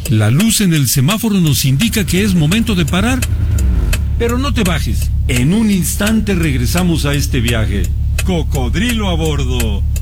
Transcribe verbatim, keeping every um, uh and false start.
La luz en el semáforo nos indica que es momento de parar. Pero no te bajes. En un instante regresamos a este viaje. Cocodrilo a bordo.